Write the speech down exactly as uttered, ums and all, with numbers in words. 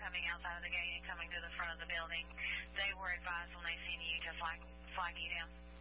coming outside of the gate and coming to the front of the building, they were advised when they seen you to flag, flag you down.